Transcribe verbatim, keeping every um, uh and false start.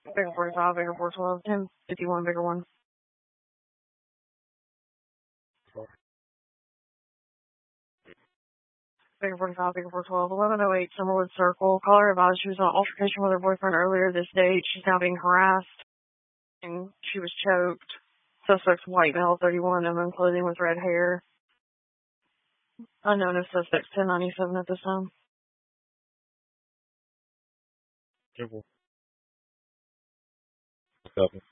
Bigger forty-five, bigger four twelve, ten fifty-one, bigger one. Bigger forty-five, bigger four twelve, eleven oh eight, Summerwood Circle. Caller advised she was on altercation with her boyfriend earlier this date. She's now being harassed, and she was choked. Suspect's white male, thirty-one, unknown clothing with red hair. Unknown as suspect's ten ninety-seven at this time. Triple. Copy.